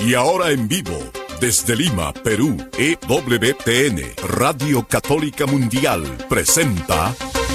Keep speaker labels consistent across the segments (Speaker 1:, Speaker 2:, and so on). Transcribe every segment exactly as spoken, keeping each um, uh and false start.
Speaker 1: Y ahora en vivo, desde Lima, Perú, E W T N, Radio Católica Mundial, presenta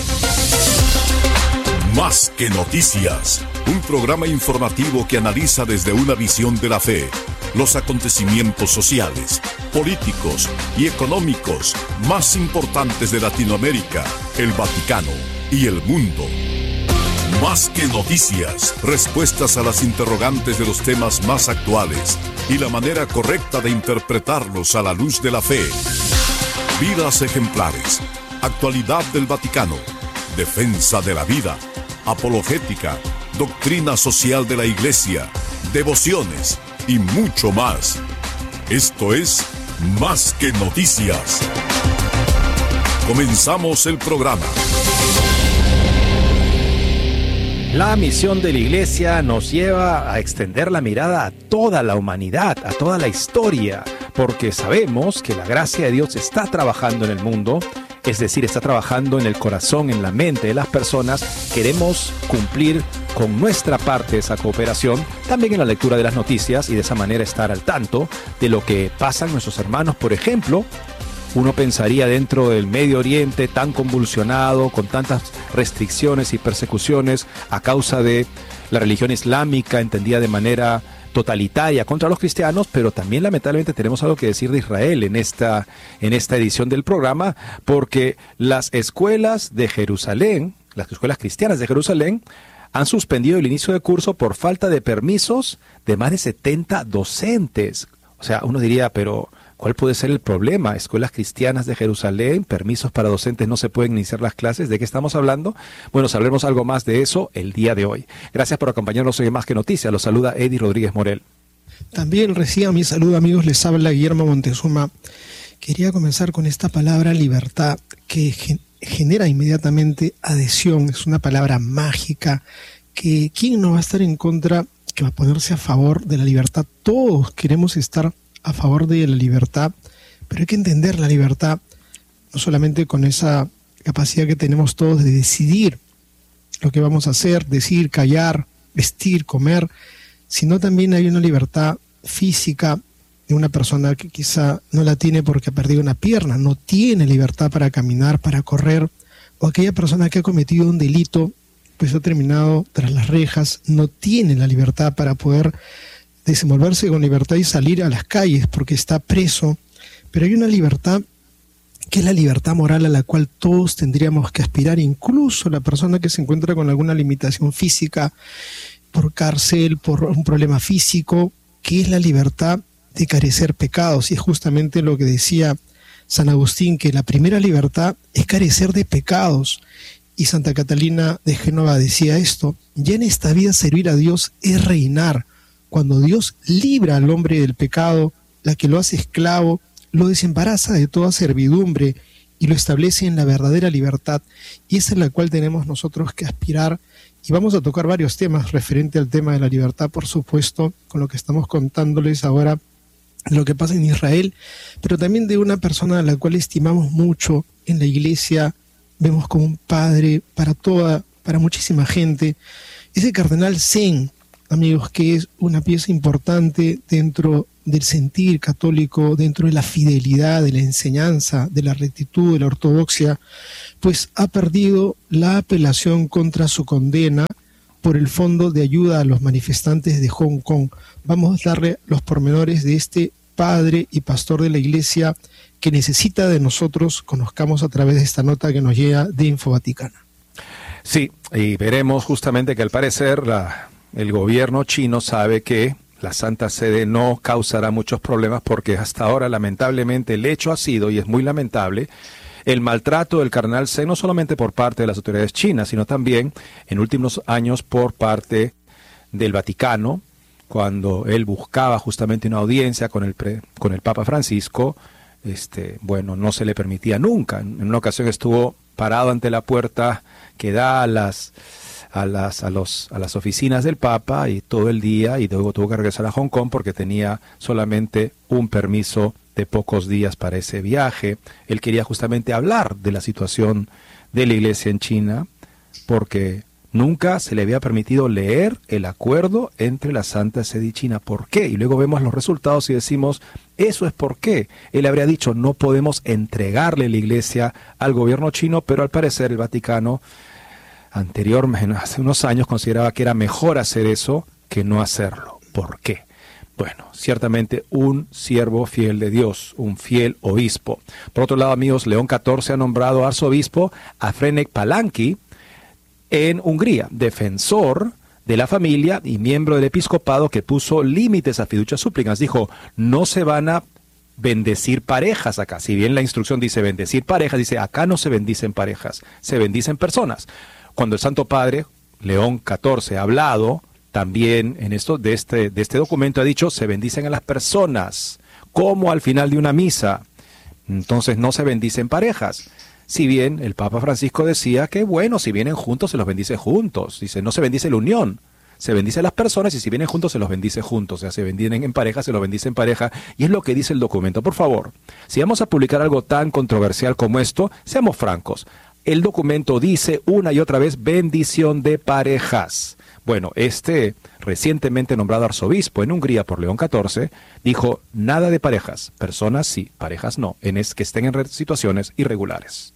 Speaker 1: Más que Noticias, un programa informativo que analiza desde una visión de la fe los acontecimientos sociales, políticos y económicos más importantes de Latinoamérica, el Vaticano y el mundo. Más que noticias, respuestas a las interrogantes de los temas más actuales y la manera correcta de interpretarlos a la luz de la fe. Vidas ejemplares, actualidad del Vaticano, defensa de la vida, apologética, doctrina social de la Iglesia, devociones y mucho más. Esto es Más que Noticias. Comenzamos el programa.
Speaker 2: La misión de la Iglesia nos lleva a extender la mirada a toda la humanidad, a toda la historia, porque sabemos que la gracia de Dios está trabajando en el mundo, es decir, está trabajando en el corazón, en la mente de las personas. Queremos cumplir con nuestra parte esa cooperación, también en la lectura de las noticias, y de esa manera estar al tanto de lo que pasan nuestros hermanos. Por ejemplo, uno pensaría dentro del Medio Oriente tan convulsionado, con tantas restricciones y persecuciones a causa de la religión islámica entendida de manera totalitaria contra los cristianos, pero también lamentablemente tenemos algo que decir de Israel en esta, en esta edición del programa, porque las escuelas de Jerusalén, las escuelas cristianas de Jerusalén, han suspendido el inicio de curso por falta de permisos de más de setenta docentes. O sea, uno diría, pero ¿cuál puede ser el problema? Escuelas cristianas de Jerusalén, permisos para docentes, no se pueden iniciar las clases. ¿De qué estamos hablando? Bueno, sabremos algo más de eso el día de hoy. Gracias por acompañarnos hoy en Más que Noticias. Los saluda Eddie Rodríguez Morel.
Speaker 3: También reciba mi saludo, amigos. Les habla Guillermo Montezuma. Quería comenzar con esta palabra libertad, que gen- genera inmediatamente adhesión. Es una palabra mágica que ¿quién no va a estar en contra, que va a ponerse a favor de la libertad? Todos queremos estar a favor de la libertad, pero hay que entender la libertad no solamente con esa capacidad que tenemos todos de decidir lo que vamos a hacer, decir, callar, vestir, comer, sino también hay una libertad física de una persona que quizá no la tiene porque ha perdido una pierna, no tiene libertad para caminar, para correr, o aquella persona que ha cometido un delito, pues ha terminado tras las rejas, no tiene la libertad para poder desenvolverse con libertad y salir a las calles porque está preso. Pero hay una libertad que es la libertad moral a la cual todos tendríamos que aspirar, incluso la persona que se encuentra con alguna limitación física, por cárcel, por un problema físico, que es la libertad de carecer pecados. Y es justamente lo que decía San Agustín, que la primera libertad es carecer de pecados. Y Santa Catalina de Génova decía esto: ya en esta vida servir a Dios es reinar. Cuando Dios libra al hombre del pecado, la que lo hace esclavo, lo desembaraza de toda servidumbre y lo establece en la verdadera libertad. Y esa es la cual tenemos nosotros que aspirar. Y vamos a tocar varios temas referente al tema de la libertad, por supuesto, con lo que estamos contándoles ahora de lo que pasa en Israel, pero también de una persona a la cual estimamos mucho en la iglesia, vemos como un padre para toda, para muchísima gente, ese cardenal Zen, amigos, que es una pieza importante dentro del sentir católico, dentro de la fidelidad, de la enseñanza, de la rectitud, de la ortodoxia, pues ha perdido la apelación contra su condena por el Fondo de Ayuda a los Manifestantes de Hong Kong. Vamos a darle los pormenores de este padre y pastor de la iglesia que necesita de nosotros, conozcamos a través de esta nota que nos llega de Info Vaticana.
Speaker 2: Sí, y veremos justamente que al parecer la... el gobierno chino sabe que la Santa Sede no causará muchos problemas porque hasta ahora lamentablemente el hecho ha sido, y es muy lamentable, el maltrato del cardenal Zen no solamente por parte de las autoridades chinas, sino también en últimos años por parte del Vaticano, cuando él buscaba justamente una audiencia con el, pre, con el Papa Francisco. Este, bueno, no se le permitía nunca. En una ocasión estuvo parado ante la puerta que da a las... A las, a, los, a las oficinas del Papa y todo el día, y luego tuvo que regresar a Hong Kong porque tenía solamente un permiso de pocos días para ese viaje. Él quería justamente hablar de la situación de la iglesia en China porque Nunca se le había permitido leer el acuerdo entre la Santa Sede y China. ¿Por qué? Y luego vemos los resultados y decimos, eso es por qué. Él habría dicho, no podemos entregarle la iglesia al gobierno chino, pero al parecer el Vaticano anteriormente, hace unos años, consideraba que era mejor hacer eso que no hacerlo. ¿Por qué? Bueno, ciertamente un siervo fiel de Dios, un fiel obispo. Por otro lado, amigos, León catorce ha nombrado arzobispo a Ferenc Palanki en Hungría, defensor de la familia y miembro del episcopado que puso límites a fiducias súplicas. Dijo, no se van a bendecir parejas acá. Si bien la instrucción dice bendecir parejas, dice acá no se bendicen parejas, se bendicen personas. Cuando el Santo Padre, León catorce, ha hablado también en esto de este, de este documento, ha dicho, se bendicen a las personas, como al final de una misa. Entonces no se bendicen parejas. Si bien el Papa Francisco decía que, bueno, si vienen juntos, se los bendice juntos. Dice, no se bendice la unión, se bendice a las personas y si vienen juntos, se los bendice juntos. O sea, se bendice en pareja, se los bendice en pareja. Y es lo que dice el documento. Por favor, si vamos a publicar algo tan controversial como esto, seamos francos. El documento dice una y otra vez bendición de parejas. Bueno, este recientemente nombrado arzobispo en Hungría por León catorce dijo nada de parejas, personas sí, parejas no, en es que estén en situaciones irregulares.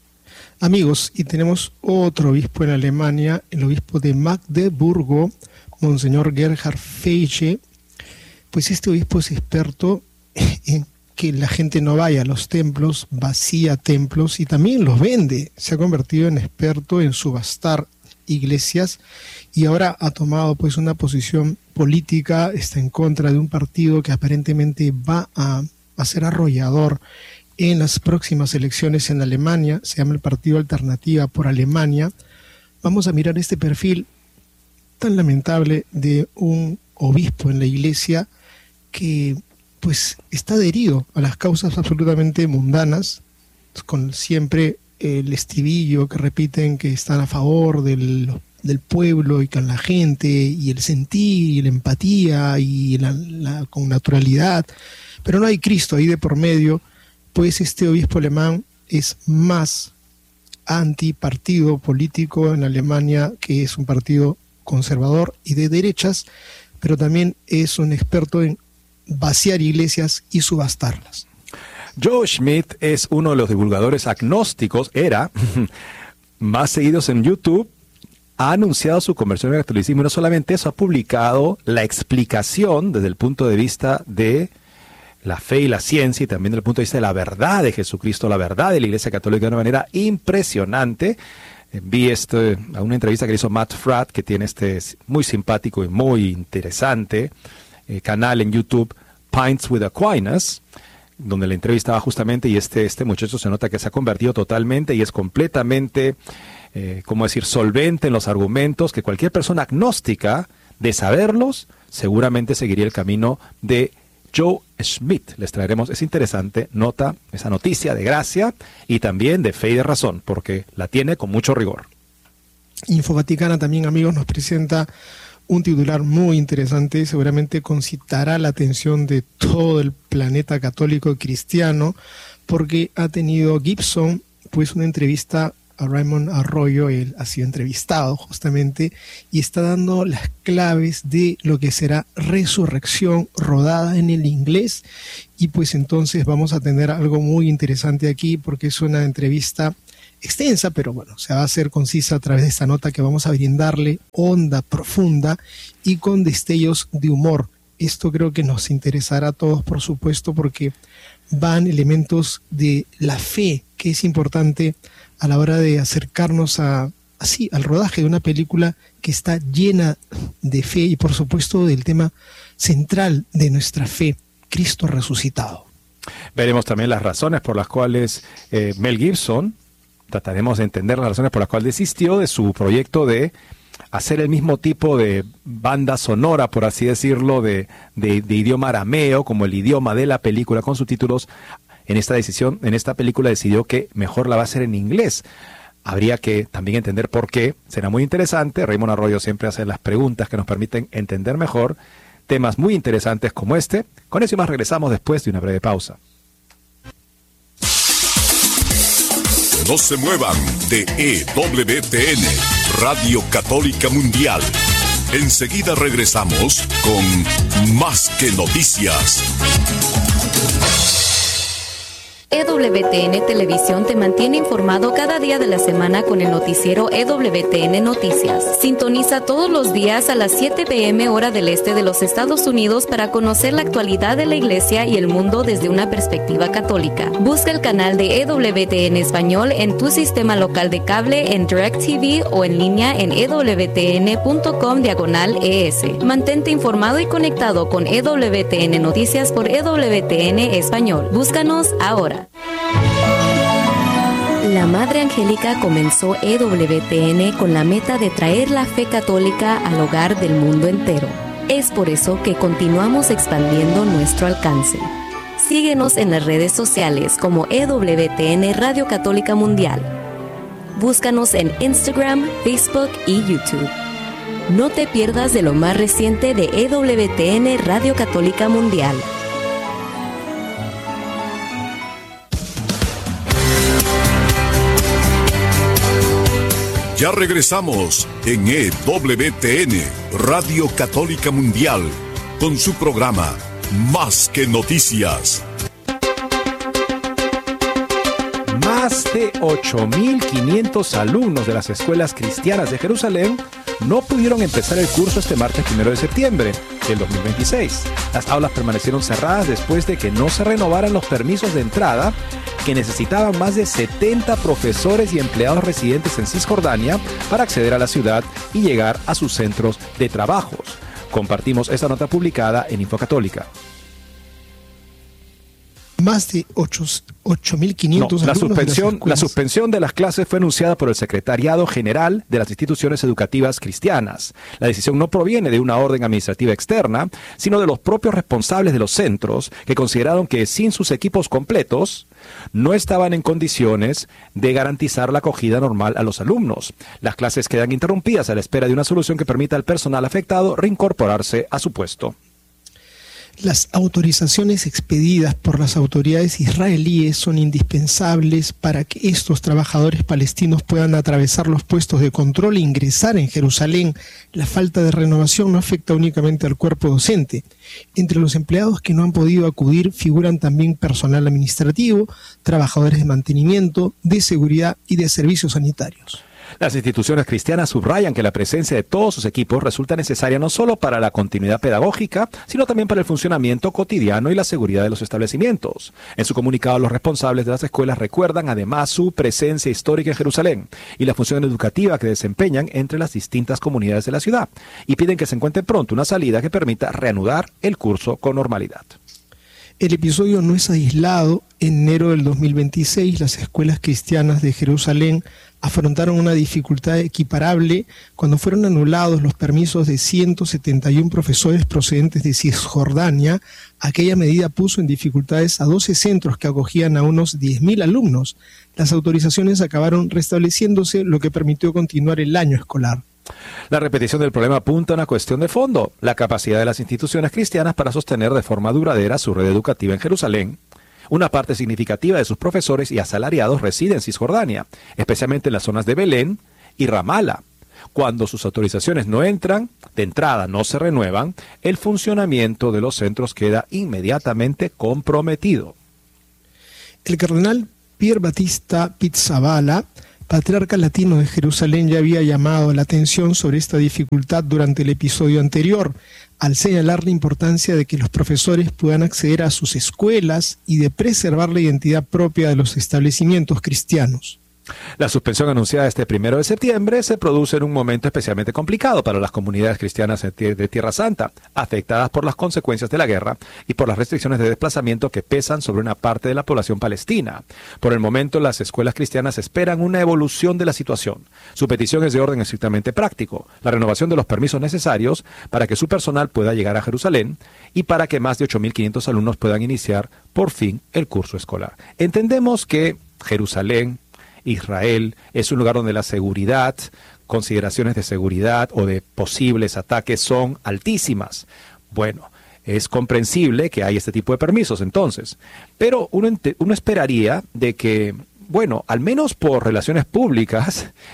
Speaker 3: Amigos, y tenemos otro obispo en Alemania, el obispo de Magdeburgo, Monseñor Gerhard Feige. Pues este obispo es experto en que la gente no vaya a los templos, vacía templos y también los vende. Se ha convertido en experto en subastar iglesias y ahora ha tomado pues una posición política, está en contra de un partido que aparentemente va a, a ser arrollador en las próximas elecciones en Alemania. Se llama el Partido Alternativa por Alemania. Vamos a mirar este perfil tan lamentable de un obispo en la iglesia que pues está adherido a las causas absolutamente mundanas, con siempre el estribillo que repiten que están a favor del, del pueblo y con la gente, y el sentir y la empatía y la, la, con naturalidad, pero no hay Cristo ahí de por medio. Pues este obispo alemán es más antipartido político en Alemania, que es un partido conservador y de derechas, pero también es un experto en vaciar iglesias y subastarlas.
Speaker 2: Joe Schmidt es uno de los divulgadores agnósticos, era, más seguidos en YouTube. Ha anunciado su conversión al catolicismo y no solamente eso, ha publicado la explicación desde el punto de vista de la fe y la ciencia y también desde el punto de vista de la verdad de Jesucristo, la verdad de la Iglesia Católica de una manera impresionante. Vi este, a una entrevista que le hizo Matt Fradd, que tiene este muy simpático y muy interesante eh, canal en YouTube, Pints with Aquinas, donde la entrevistaba justamente, y este, este muchacho se nota que se ha convertido totalmente y es completamente, eh, ¿cómo decir?, solvente en los argumentos, que cualquier persona agnóstica, de saberlos, seguramente seguiría el camino de Joe Schmidt. Les traeremos esa interesante nota, esa noticia de gracia y también de fe y de razón, porque la tiene con mucho rigor.
Speaker 3: Info Vaticana también, amigos, nos presenta un titular muy interesante, seguramente concitará la atención de todo el planeta católico y cristiano, porque ha tenido Gibson pues una entrevista a Raymond Arroyo. Él ha sido entrevistado justamente y está dando las claves de lo que será Resurrección, rodada en el inglés, y pues entonces vamos a tener algo muy interesante aquí, porque es una entrevista extensa, pero bueno, se va a hacer concisa a través de esta nota que vamos a brindarle, honda, profunda y con destellos de humor. Esto creo que nos interesará a todos, por supuesto, porque van elementos de la fe, que es importante a la hora de acercarnos a, así, al rodaje de una película que está llena de fe y, por supuesto, del tema central de nuestra fe, Cristo resucitado.
Speaker 2: Veremos también las razones por las cuales eh, Mel Gibson, trataremos de entender las razones por las cuales desistió de su proyecto de hacer el mismo tipo de banda sonora, por así decirlo, de, de, de idioma arameo, como el idioma de la película con subtítulos. En esta decisión, en esta película decidió que mejor la va a hacer en inglés. Habría que también entender por qué. Será muy interesante. Raymond Arroyo siempre hace las preguntas que nos permiten entender mejor temas muy interesantes como este. Con eso y más regresamos después de una breve pausa.
Speaker 1: No se muevan de E W T N. Radio Católica Mundial. Enseguida regresamos con Más que Noticias.
Speaker 4: E W T N Televisión te mantiene informado cada día de la semana con el noticiero E W T N Noticias. Sintoniza todos los días a las siete p m hora del este de los Estados Unidos para conocer la actualidad de la Iglesia y el mundo desde una perspectiva católica. Busca el canal de E W T N Español en tu sistema local de cable, en DirecTV o en línea en e w t n punto com diagonal e s. Mantente informado y conectado con E W T N Noticias por E W T N Español. Búscanos ahora. La Madre Angélica comenzó E W T N con la meta de traer la fe católica al hogar del mundo entero. Es por eso que continuamos expandiendo nuestro alcance. Síguenos en las redes sociales como E W T N Radio Católica Mundial. Búscanos en Instagram, Facebook y YouTube. No te pierdas de lo más reciente de E W T N Radio Católica Mundial.
Speaker 1: Ya regresamos en E W T N, Radio Católica Mundial, con su programa Más que Noticias.
Speaker 2: Más de ocho mil quinientos alumnos de las escuelas cristianas de Jerusalén no pudieron empezar el curso este martes primero de septiembre del dos mil veintiséis. Las aulas permanecieron cerradas después de que no se renovaran los permisos de entrada que necesitaban más de setenta profesores y empleados residentes en Cisjordania para acceder a la ciudad y llegar a sus centros de trabajos. Compartimos esta nota publicada en Infocatólica.
Speaker 3: Más de ocho mil quinientos
Speaker 2: no, la
Speaker 3: alumnos
Speaker 2: suspensión,
Speaker 3: de
Speaker 2: la suspensión de las clases fue anunciada por el Secretariado General de las Instituciones Educativas Cristianas. La decisión no proviene de una orden administrativa externa, sino de los propios responsables de los centros, que consideraron que sin sus equipos completos no estaban en condiciones de garantizar la acogida normal a los alumnos. Las clases quedan interrumpidas a la espera de una solución que permita al personal afectado reincorporarse a su puesto.
Speaker 3: Las autorizaciones expedidas por las autoridades israelíes son indispensables para que estos trabajadores palestinos puedan atravesar los puestos de control e ingresar en Jerusalén. La falta de renovación no afecta únicamente al cuerpo docente. Entre los empleados que no han podido acudir figuran también personal administrativo, trabajadores de mantenimiento, de seguridad y de servicios sanitarios.
Speaker 2: Las instituciones cristianas subrayan que la presencia de todos sus equipos resulta necesaria no solo para la continuidad pedagógica, sino también para el funcionamiento cotidiano y la seguridad de los establecimientos. En su comunicado, los responsables de las escuelas recuerdan además su presencia histórica en Jerusalén y la función educativa que desempeñan entre las distintas comunidades de la ciudad, y piden que se encuentre pronto una salida que permita reanudar el curso con normalidad.
Speaker 3: El episodio no es aislado. En enero del dos mil veintiséis, las escuelas cristianas de Jerusalén afrontaron una dificultad equiparable cuando fueron anulados los permisos de ciento setenta y uno profesores procedentes de Cisjordania. Aquella medida puso en dificultades a doce centros que acogían a unos diez mil alumnos. Las autorizaciones acabaron restableciéndose, lo que permitió continuar el año escolar.
Speaker 2: La repetición del problema apunta a una cuestión de fondo: la capacidad de las instituciones cristianas para sostener de forma duradera su red educativa en Jerusalén. Una parte significativa de sus profesores y asalariados reside en Cisjordania, especialmente en las zonas de Belén y Ramala. Cuando sus autorizaciones no entran, de entrada no se renuevan, el funcionamiento de los centros queda inmediatamente comprometido.
Speaker 3: El cardenal Pier Battista Pizzaballa, patriarca latino de Jerusalén, ya había llamado la atención sobre esta dificultad durante el episodio anterior, al señalar la importancia de que los profesores puedan acceder a sus escuelas y de preservar la identidad propia de los establecimientos cristianos.
Speaker 2: La suspensión anunciada este primero de septiembre se produce en un momento especialmente complicado para las comunidades cristianas de Tierra Santa, afectadas por las consecuencias de la guerra y por las restricciones de desplazamiento que pesan sobre una parte de la población palestina. Por el momento, las escuelas cristianas esperan una evolución de la situación. Su petición es de orden estrictamente práctico: la renovación de los permisos necesarios para que su personal pueda llegar a Jerusalén y para que más de ocho mil quinientos alumnos puedan iniciar por fin el curso escolar. Entendemos que Jerusalén, Israel, es un lugar donde la seguridad, consideraciones de seguridad o de posibles ataques son altísimas. Bueno, es comprensible que hay este tipo de permisos entonces, pero uno, uno esperaría de que, bueno, al menos por relaciones públicas,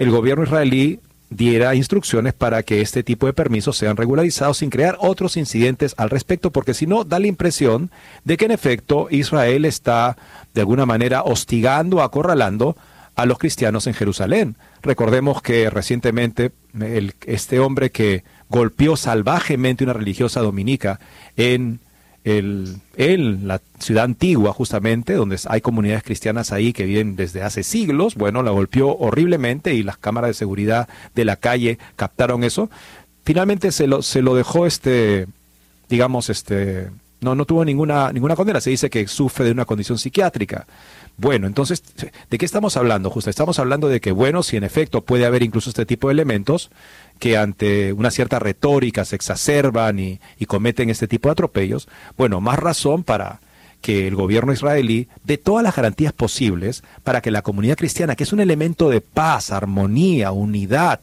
Speaker 2: el gobierno israelí diera instrucciones para que este tipo de permisos sean regularizados sin crear otros incidentes al respecto, porque si no, da la impresión de que en efecto Israel está de alguna manera hostigando, acorralando a los cristianos en Jerusalén. Recordemos que recientemente el, este hombre que golpeó salvajemente una religiosa dominica en, el, en la ciudad antigua, justamente, donde hay comunidades cristianas ahí que viven desde hace siglos, bueno, la golpeó horriblemente y las cámaras de seguridad de la calle captaron eso. Finalmente se lo, se lo dejó, este, digamos, este, no, no tuvo ninguna, ninguna condena. Se dice que sufre de una condición psiquiátrica. Bueno, entonces, ¿de qué estamos hablando? Justo estamos hablando de que, bueno, si en efecto puede haber incluso este tipo de elementos que ante una cierta retórica se exacerban y, y cometen este tipo de atropellos, bueno, más razón para que el gobierno israelí dé todas las garantías posibles para que la comunidad cristiana, que es un elemento de paz, armonía, unidad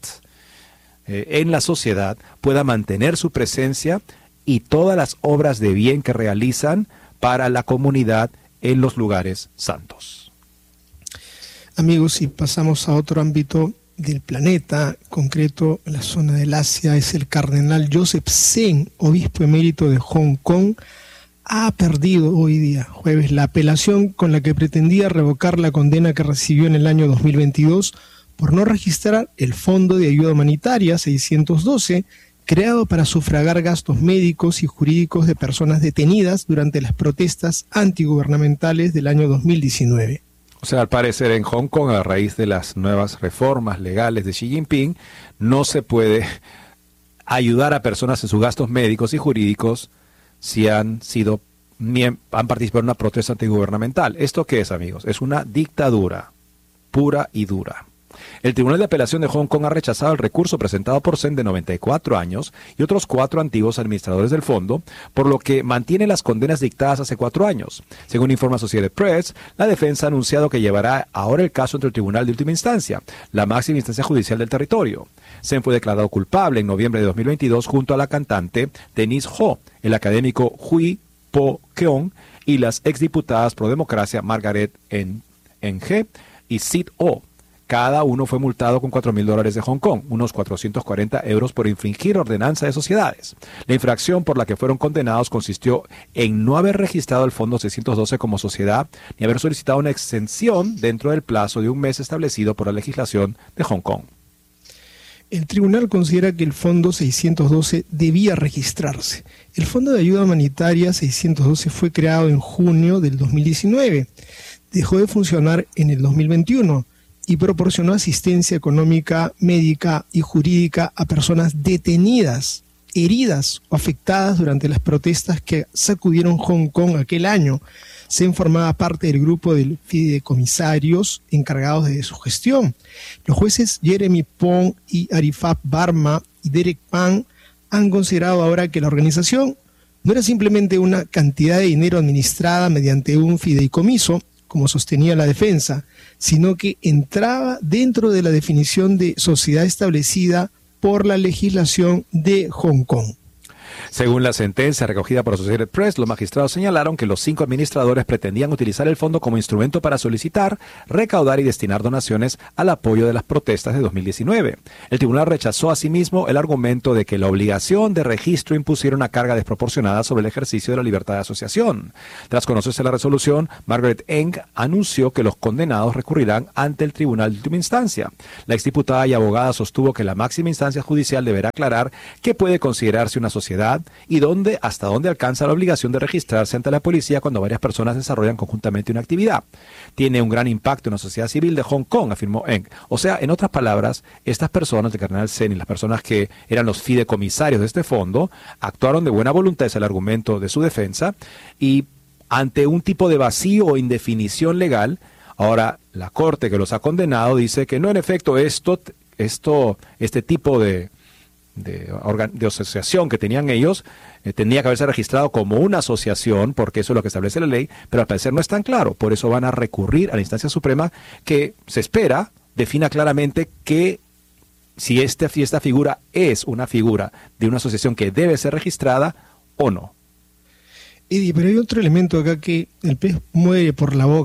Speaker 2: eh, en la sociedad, pueda mantener su presencia y todas las obras de bien que realizan para la comunidad en los lugares santos.
Speaker 3: Amigos, si pasamos a otro ámbito del planeta, concreto en la zona del Asia, es el cardenal Joseph Zen, obispo emérito de Hong Kong, ha perdido hoy día, jueves, la apelación con la que pretendía revocar la condena que recibió en el año dos mil veintidós por no registrar el Fondo de Ayuda Humanitaria seiscientos doce, creado para sufragar gastos médicos y jurídicos de personas detenidas durante las protestas antigubernamentales del año dos mil diecinueve.
Speaker 2: O sea, al parecer en Hong Kong, a raíz de las nuevas reformas legales de Xi Jinping, no se puede ayudar a personas en sus gastos médicos y jurídicos si han sido han participado en una protesta antigubernamental. ¿Esto qué es, amigos? Es una dictadura pura y dura. El Tribunal de Apelación de Hong Kong ha rechazado el recurso presentado por Zen, de noventa y cuatro años, y otros cuatro antiguos administradores del fondo, por lo que mantiene las condenas dictadas hace cuatro años. Según informa Associated Press, la defensa ha anunciado que llevará ahora el caso ante el Tribunal de Última Instancia, la máxima instancia judicial del territorio. Zen fue declarado culpable en noviembre de dos mil veintidós junto a la cantante Denise Ho, el académico Hui Po Keong y las exdiputadas pro democracia Margaret Ng y Sid Oh. Cada uno fue multado con cuatro mil dólares de Hong Kong, unos cuatrocientos cuarenta euros, por infringir ordenanza de sociedades. La infracción por la que fueron condenados consistió en no haber registrado el Fondo seiscientos doce como sociedad ni haber solicitado una exención dentro del plazo de un mes establecido por la legislación de Hong Kong.
Speaker 3: El tribunal considera que el Fondo seiscientos doce debía registrarse. El Fondo de Ayuda Humanitaria seiscientos doce fue creado en junio del dos mil diecinueve. Dejó de funcionar en el dos mil veintiuno. Y proporcionó asistencia económica, médica y jurídica a personas detenidas, heridas o afectadas durante las protestas que sacudieron Hong Kong aquel año. Zen formaba parte del grupo de fideicomisarios encargados de su gestión. Los jueces Jeremy Pong y Arifat Barma y Derek Pan han considerado ahora que la organización no era simplemente una cantidad de dinero administrada mediante un fideicomiso, como sostenía la defensa, sino que entraba dentro de la definición de sociedad establecida por la legislación de Hong Kong.
Speaker 2: Según la sentencia recogida por Associated Press, los magistrados señalaron que los cinco administradores pretendían utilizar el fondo como instrumento para solicitar, recaudar y destinar donaciones al apoyo de las protestas de dos mil diecinueve. El tribunal rechazó asimismo el argumento de que la obligación de registro impusiera una carga desproporcionada sobre el ejercicio de la libertad de asociación. Tras conocerse la resolución, Margaret Ng anunció que los condenados recurrirán ante el tribunal de última instancia. La exdiputada y abogada sostuvo que la máxima instancia judicial deberá aclarar qué puede considerarse una sociedad y dónde, hasta dónde alcanza la obligación de registrarse ante la policía cuando varias personas desarrollan conjuntamente una actividad. Tiene un gran impacto en la sociedad civil de Hong Kong, afirmó Ng. O sea, en otras palabras, estas personas, el cardenal Zen y las personas que eran los fideicomisarios de este fondo, actuaron de buena voluntad, es el argumento de su defensa, y ante un tipo de vacío o indefinición legal, ahora la corte que los ha condenado dice que no, en efecto, esto, esto, este tipo de De, de asociación que tenían ellos, eh, tendría que haberse registrado como una asociación, porque eso es lo que establece la ley, pero al parecer no es tan claro. Por eso van a recurrir a la instancia suprema, que se espera defina claramente que si esta, si esta figura es una figura de una asociación que debe ser registrada o no.
Speaker 3: Eddie, pero hay otro elemento acá, que el pez muere por la boca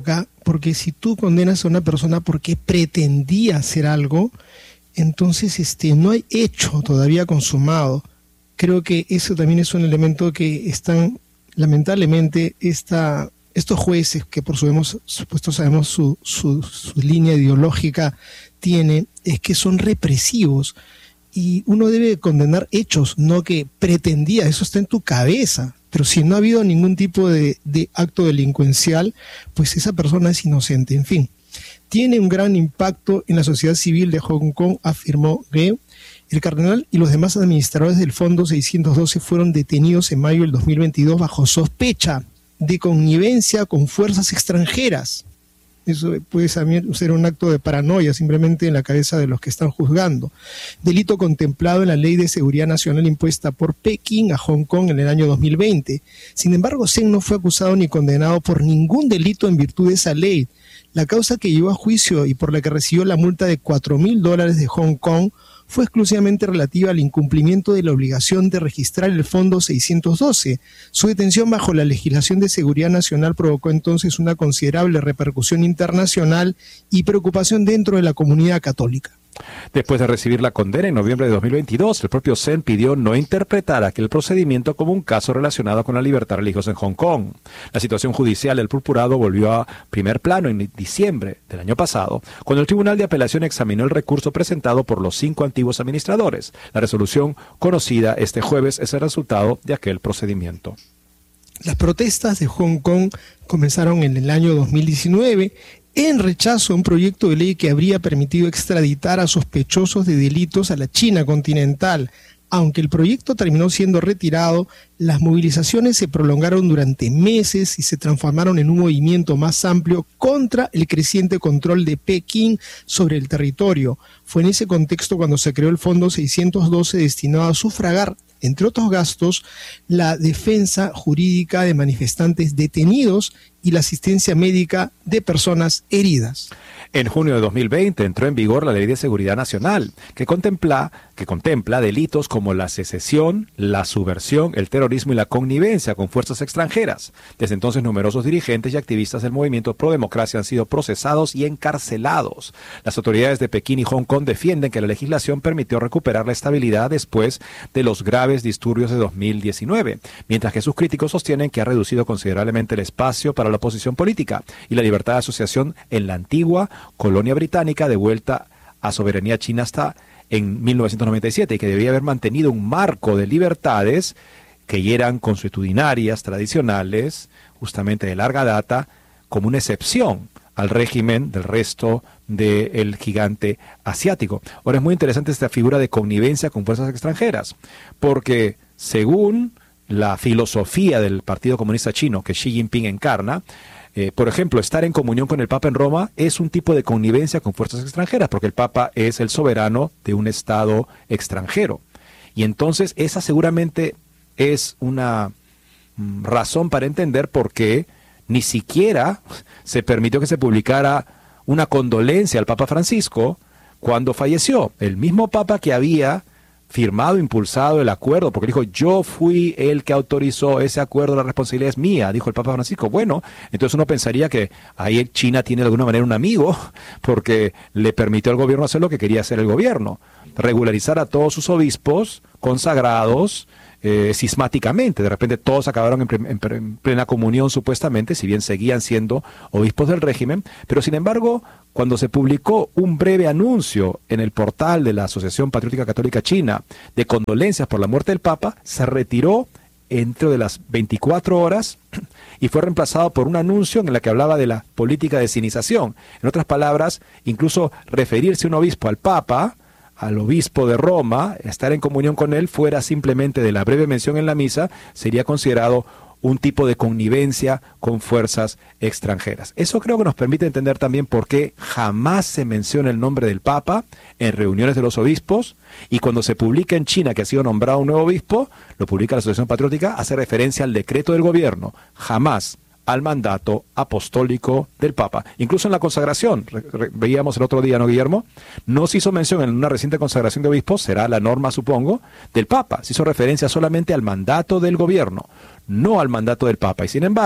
Speaker 3: porque si tú condenas a una persona porque pretendía hacer algo, entonces este, no hay hecho todavía consumado. Creo que eso también es un elemento que están, lamentablemente, esta, estos jueces, que por supuesto sabemos su, su, su línea ideológica tiene, es que son represivos. Y uno debe condenar hechos, no que pretendía, eso está en tu cabeza. Pero si no ha habido ningún tipo de, de acto delincuencial, pues esa persona es inocente. En fin, tiene un gran impacto en la sociedad civil de Hong Kong, afirmó Ge. El cardenal y los demás administradores del Fondo seiscientos doce fueron detenidos en mayo del dos mil veintidós bajo sospecha de connivencia con fuerzas extranjeras. Eso puede también ser un acto de paranoia simplemente en la cabeza de los que están juzgando. Delito contemplado en la Ley de Seguridad Nacional impuesta por Pekín a Hong Kong en el año dos mil veinte. Sin embargo, Zheng no fue acusado ni condenado por ningún delito en virtud de esa ley. La causa que llevó a juicio y por la que recibió la multa de cuatro mil dólares de Hong Kong fue exclusivamente relativa al incumplimiento de la obligación de registrar el Fondo seiscientos doce. Su detención bajo la legislación de seguridad nacional provocó entonces una considerable repercusión internacional y preocupación dentro de la comunidad católica.
Speaker 2: Después de recibir la condena en noviembre de dos mil veintidós, el propio Zheng pidió no interpretar aquel procedimiento como un caso relacionado con la libertad religiosa en Hong Kong. La situación judicial del purpurado volvió a primer plano en diciembre del año pasado, cuando el Tribunal de Apelación examinó el recurso presentado por los cinco antiguos administradores. La resolución conocida este jueves es el resultado de aquel procedimiento.
Speaker 3: Las protestas de Hong Kong comenzaron en el año dos mil diecinueve en rechazo a un proyecto de ley que habría permitido extraditar a sospechosos de delitos a la China continental. Aunque el proyecto terminó siendo retirado, las movilizaciones se prolongaron durante meses y se transformaron en un movimiento más amplio contra el creciente control de Pekín sobre el territorio. Fue en ese contexto cuando se creó el Fondo seiscientos doce destinado a sufragar, entre otros gastos, la defensa jurídica de manifestantes detenidos y la asistencia médica de personas heridas.
Speaker 2: En junio de dos mil veinte entró en vigor la Ley de Seguridad Nacional, que contempla, que contempla delitos como la secesión, la subversión, el terrorismo y la connivencia con fuerzas extranjeras. Desde entonces, numerosos dirigentes y activistas del movimiento pro democracia han sido procesados y encarcelados. Las autoridades de Pekín y Hong Kong defienden que la legislación permitió recuperar la estabilidad después de los graves disturbios de dos mil diecinueve, mientras que sus críticos sostienen que ha reducido considerablemente el espacio para la oposición política y la libertad de asociación en la antigua colonia británica devuelta a soberanía china hasta en mil novecientos noventa y siete, y que debía haber mantenido un marco de libertades que eran consuetudinarias, tradicionales, justamente de larga data, como una excepción al régimen del resto del gigante asiático. Ahora, es muy interesante esta figura de connivencia con fuerzas extranjeras, porque según la filosofía del Partido Comunista Chino que Xi Jinping encarna, Eh, por ejemplo, estar en comunión con el Papa en Roma es un tipo de connivencia con fuerzas extranjeras, porque el Papa es el soberano de un Estado extranjero. Y entonces esa seguramente es una mm, razón para entender por qué ni siquiera se permitió que se publicara una condolencia al Papa Francisco cuando falleció. El mismo Papa que había firmado, impulsado el acuerdo, porque dijo, yo fui el que autorizó ese acuerdo, la responsabilidad es mía, dijo el Papa Francisco. Bueno, entonces uno pensaría que ahí China tiene de alguna manera un amigo, porque le permitió al gobierno hacer lo que quería hacer el gobierno, regularizar a todos sus obispos consagrados eh, cismáticamente. De repente todos acabaron en, pre en plena comunión supuestamente, si bien seguían siendo obispos del régimen, pero sin embargo, cuando se publicó un breve anuncio en el portal de la Asociación Patriótica Católica China de condolencias por la muerte del Papa, se retiró dentro de las veinticuatro horas y fue reemplazado por un anuncio en el que hablaba de la política de sinización. En otras palabras, incluso referirse un obispo al Papa, al obispo de Roma, estar en comunión con él, fuera simplemente de la breve mención en la misa, sería considerado un tipo de connivencia con fuerzas extranjeras. Eso creo que nos permite entender también por qué jamás se menciona el nombre del Papa en reuniones de los obispos, y cuando se publica en China que ha sido nombrado un nuevo obispo, lo publica la Asociación Patriótica, hace referencia al decreto del gobierno, jamás al mandato apostólico del Papa. Incluso en la consagración, re, re, veíamos el otro día, ¿no, Guillermo? No se hizo mención en una reciente consagración de obispos, será la norma, supongo, del Papa. Se hizo referencia solamente al mandato del gobierno, no al mandato del Papa. Y sin embargo,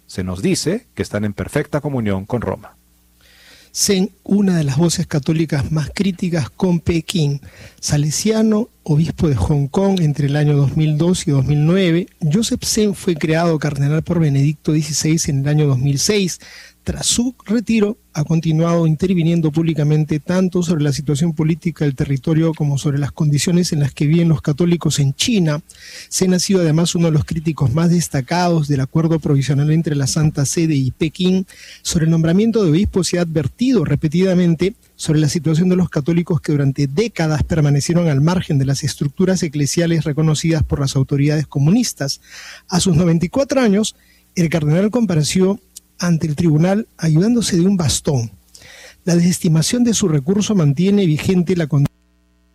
Speaker 2: se nos dice que están en perfecta comunión con Roma.
Speaker 3: Sen, una de las voces católicas más críticas con Pekín, salesiano, obispo de Hong Kong entre el año dos mil dos y dos mil nueve, Joseph Sen fue creado cardenal por Benedicto dieciséis en el año dos mil seis. Tras su retiro, ha continuado interviniendo públicamente tanto sobre la situación política del territorio como sobre las condiciones en las que viven los católicos en China. Sen ha sido además uno de los críticos más destacados del acuerdo provisional entre la Santa Sede y Pekín sobre el nombramiento de obispos y ha advertido repetidamente sobre la situación de los católicos que durante décadas permanecieron al margen de las estructuras eclesiales reconocidas por las autoridades comunistas. A sus noventa y cuatro años, el cardenal compareció ante el tribunal ayudándose de un bastón. La desestimación de su recurso mantiene vigente la condena